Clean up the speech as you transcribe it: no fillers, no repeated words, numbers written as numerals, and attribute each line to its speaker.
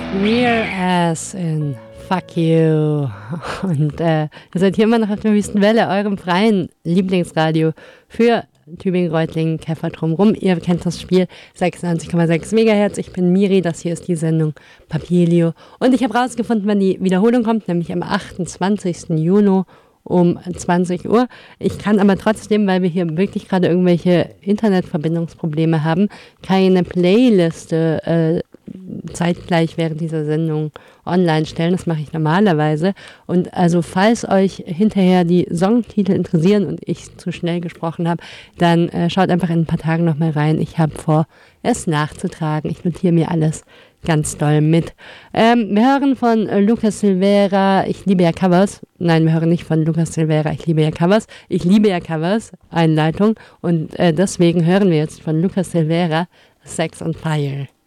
Speaker 1: Near as in Fuck You. Und ihr seid hier immer noch auf der Wüstenwelle, eurem freien Lieblingsradio für Tübingen-Reutlingen, Käfer drumrum. Ihr kennt das Spiel 96,6 MHz. Ich bin Miri, das hier ist die Sendung Papilio. Und ich habe rausgefunden, wann die Wiederholung kommt, nämlich am 28. Juni um 20 Uhr. Ich kann aber trotzdem, weil wir hier wirklich gerade irgendwelche Internetverbindungsprobleme haben, keine Playliste zeitgleich während dieser Sendung online stellen. Das mache ich normalerweise. Und also falls euch hinterher die Songtitel interessieren und ich zu schnell gesprochen habe, dann schaut einfach in ein paar Tagen nochmal rein. Ich habe vor, es nachzutragen. Ich notiere mir alles ganz doll mit. Wir hören von Lucas Silveira, ich liebe ja Covers. Nein, wir hören nicht von Lucas Silveira, ich liebe ja Covers. Ich liebe ja Covers, Einleitung. Und deswegen hören wir jetzt von Lucas Silveira Sex on Fire.